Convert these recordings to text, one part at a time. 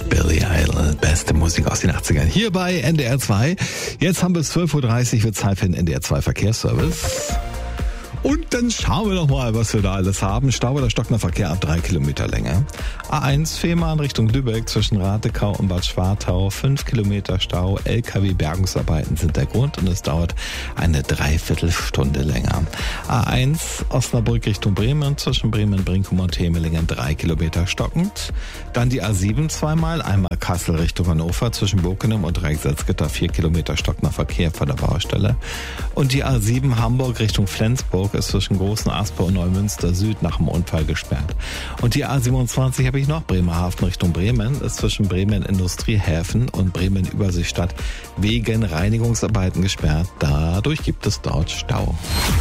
Billy Idol, beste Musik aus den 80ern. Hier bei NDR 2. Jetzt haben wir es 12.30 Uhr, wird Zeit für den NDR 2 Verkehrsservice. Und dann schauen wir doch mal, was wir da alles haben. Stau oder stockender Verkehr ab 3 Kilometer Länge. A1 Fehmarn Richtung Lübeck zwischen Ratekau und Bad Schwartau. 5 Kilometer Stau. LKW-Bergungsarbeiten sind der Grund und es dauert eine Dreiviertelstunde länger. A1 Osnabrück Richtung Bremen zwischen Bremen, Brinkum und Hemelingen 3 Kilometer stockend. Dann die A7 zweimal. Einmal Kassel Richtung Hannover zwischen Bokenum und Reichsalzgitter 4 Kilometer stockender Verkehr vor der Baustelle. Und die A7 Hamburg Richtung Flensburg ist zwischen Großen Aspe und Neumünster Süd nach dem Unfall gesperrt. Und die A27 habe ich noch, Bremerhaven Richtung Bremen, ist zwischen Bremen Industriehäfen und Bremen Überseestadt wegen Reinigungsarbeiten gesperrt. Dadurch gibt es dort Stau.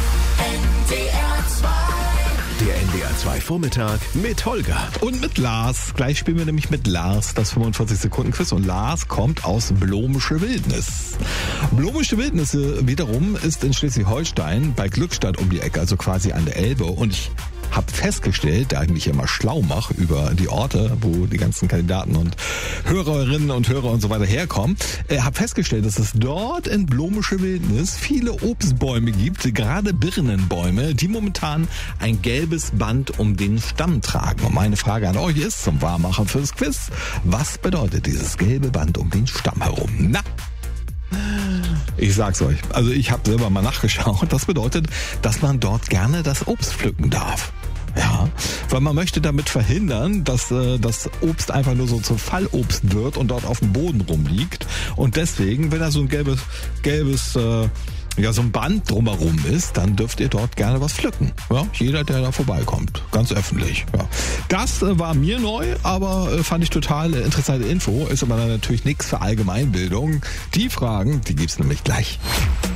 Der NDR 2 Vormittag mit Holger. Und mit Lars. Gleich spielen wir nämlich mit Lars das 45-Sekunden-Quiz. Und Lars kommt aus Blomische Wildnis. Blomische Wildnis wiederum ist in Schleswig-Holstein bei Glückstadt um die Ecke, also quasi an der Elbe. Und ich habe festgestellt, da ich mich immer schlau mache über die Orte, wo die ganzen Kandidaten und Hörerinnen und Hörer und so weiter herkommen, habe festgestellt, dass es dort in Blomische Wildnis viele Obstbäume gibt, gerade Birnenbäume, die momentan ein gelbes Band um den Stamm tragen. Und meine Frage an euch ist, zum Warmmachen fürs Quiz, was bedeutet dieses gelbe Band um den Stamm herum? Na? Ich sag's euch. Also ich habe selber mal nachgeschaut. Das bedeutet, dass man dort gerne das Obst pflücken darf. Ja, weil man möchte damit verhindern, dass das Obst einfach nur so zum Fallobst wird und dort auf dem Boden rumliegt. Und deswegen, wenn da so ein gelbes so ein Band drumherum ist, dann dürft ihr dort gerne was pflücken. Ja, jeder, der da vorbeikommt. Ganz öffentlich. Ja. Das war mir neu, aber fand ich total interessante Info. Ist aber dann natürlich nichts für Allgemeinbildung. Die Fragen, die gibt's nämlich gleich.